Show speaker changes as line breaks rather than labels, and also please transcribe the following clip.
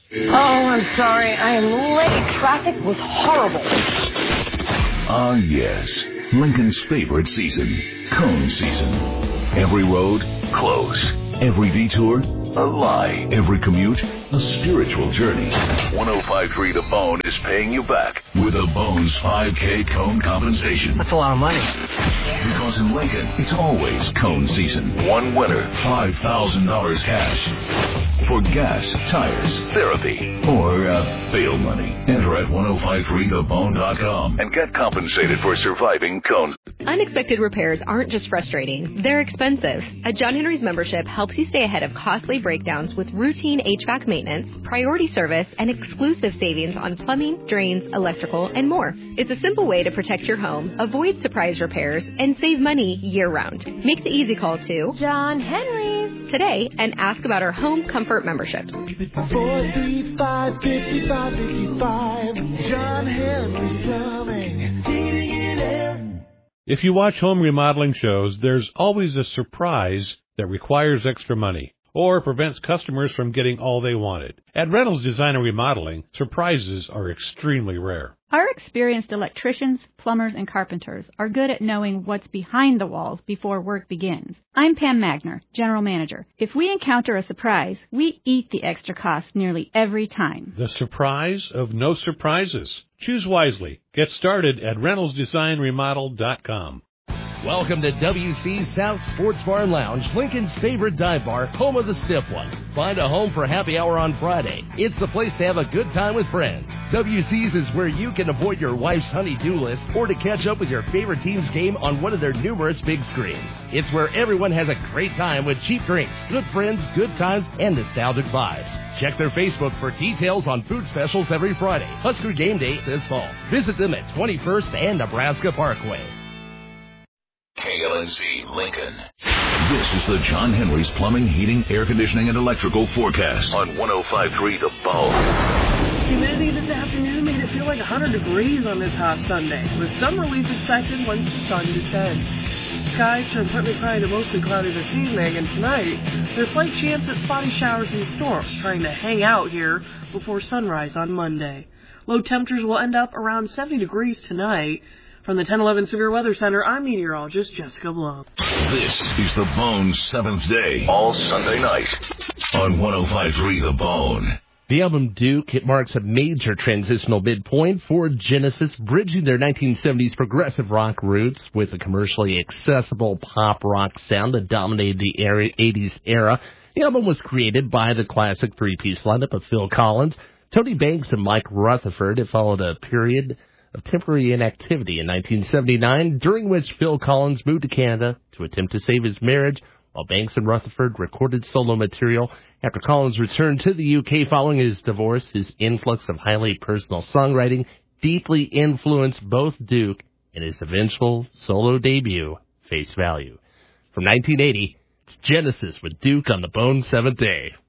Oh, I'm sorry. I am late. Traffic was horrible.
Ah, yes. Lincoln's favorite season, cone season. Every road, closed. Every detour, a lie. Every commute, a spiritual journey. 105.3 The Bone is paying you back with a Bones 5K cone compensation.
That's a lot of money.
Because in Lincoln, it's always cone season. One winner, $5,000 cash. For gas, tires, therapy, or bail money. Enter at 1053thebone.com and get compensated for surviving cones.
Unexpected repairs aren't just frustrating, they're expensive. A John Henry's membership helps you stay ahead of costly breakdowns with routine HVAC maintenance, priority service, and exclusive savings on plumbing, drains, electrical, and more. It's a simple way to protect your home, avoid surprise repairs, and save money year-round. Make the easy call to
John Henry's
today and ask about our home comfort memberships.
435-5555, John Henry's Plumbing, Heating and Air.
If you watch home remodeling shows, there's always a surprise that requires extra money or prevents customers from getting all they wanted. At Reynolds Design and Remodeling, surprises are extremely rare.
Our experienced electricians, plumbers, and carpenters are good at knowing what's behind the walls before work begins. I'm Pam Magner, General Manager. If we encounter a surprise, we eat the extra cost nearly every time.
The surprise of no surprises. Choose wisely. Get started at ReynoldsDesignRemodel.com.
Welcome to WC South Sports Bar and Lounge, Lincoln's favorite dive bar, home of the stiff one. Find a home for happy hour on Friday. It's the place to have a good time with friends. WC's is where you can avoid your wife's honey-do list or to catch up with your favorite team's game on one of their numerous big screens. It's where everyone has a great time with cheap drinks, good friends, good times, and nostalgic vibes. Check their Facebook for details on food specials every Friday. Husker Game Day this fall. Visit them at 21st and Nebraska Parkway.
KLNZ Lincoln. This is the John Henry's Plumbing, Heating, Air Conditioning, and Electrical forecast on 105.3 The Bone.
Humidity this afternoon made it feel like 100 degrees on this hot Sunday, with some relief expected once the sun descends. Skies turn partly cloudy to mostly cloudy this evening, and tonight there's slight chance of spotty showers and storms trying to hang out here before sunrise on Monday. Low temperatures will end up around 70 degrees tonight. From the 1011 Severe Weather Center, I'm meteorologist Jessica Blum.
This is The Bone's 7th day, all Sunday night, on 105.3 The Bone.
The album Duke, it marks a major transitional midpoint for Genesis, bridging their 1970s progressive rock roots with a commercially accessible pop rock sound that dominated the 80s era. The album was created by the classic three-piece lineup of Phil Collins, Tony Banks, and Mike Rutherford. It followed a period of temporary inactivity in 1979, during which Phil Collins moved to Canada to attempt to save his marriage, while Banks and Rutherford recorded solo material. After Collins returned to the UK following his divorce, his influx of highly personal songwriting deeply influenced both Duke and his eventual solo debut, Face Value. From 1980, it's Genesis with Duke on the Bone 7th Day.